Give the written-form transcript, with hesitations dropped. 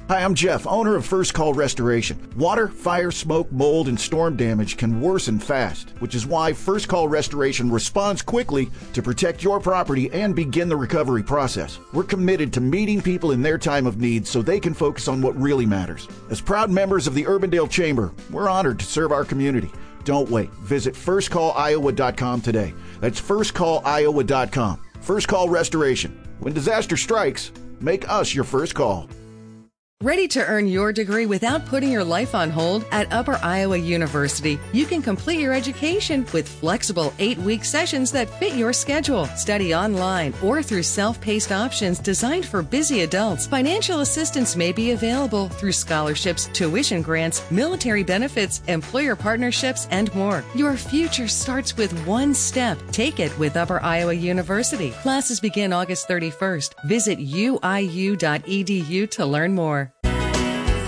Hi, I'm Jeff, owner of First Call Restoration. Water, fire, smoke, mold, and storm damage can worsen fast, which is why First Call Restoration responds quickly to protect your property and begin the recovery process. We're committed to meeting people in their time of need so they can focus on what really matters. As proud members of the Urbandale Chamber, we're honored to serve our community. Don't wait. Visit firstcalliowa.com today. That's firstcalliowa.com. First Call Restoration. When disaster strikes, make us your first call. Ready to earn your degree without putting your life on hold? At Upper Iowa University, you can complete your education with flexible 8-week sessions that fit your schedule. Study online or through self-paced options designed for busy adults. Financial assistance may be available through scholarships, tuition grants, military benefits, employer partnerships, and more. Your future starts with one step. Take it with Upper Iowa University. Classes begin August 31st. Visit uiu.edu to learn more.